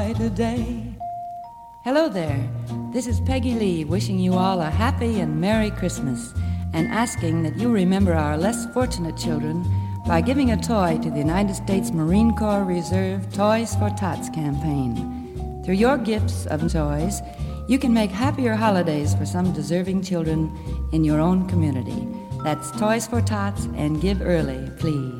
today. Hello there, this is Peggy Lee wishing you all a happy and Merry Christmas and asking that you remember our less fortunate children by giving a toy to the United States Marine Corps Reserve Toys for Tots campaign. Through your gifts of toys, you can make happier holidays for some deserving children in your own community. That's Toys for Tots and give early, please.